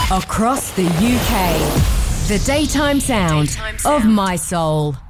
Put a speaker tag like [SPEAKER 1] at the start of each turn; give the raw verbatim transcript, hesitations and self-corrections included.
[SPEAKER 1] Across the U K, the daytime sound, daytime sound. of My Soul.